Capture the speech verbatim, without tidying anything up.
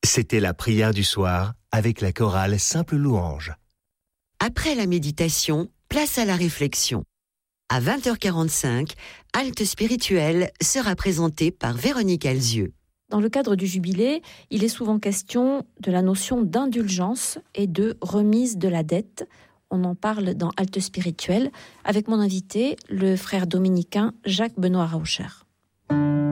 C'était la prière du soir avec la chorale Simple Louange. Après la méditation, place à la réflexion. À vingt heures quarante-cinq, Halte spirituelle sera présentée par Véronique Alzieux. Dans le cadre du jubilé, il est souvent question de la notion d'indulgence et de remise de la dette. On en parle dans Halte spirituelle avec mon invité, le frère dominicain Jacques Benoît Raucher.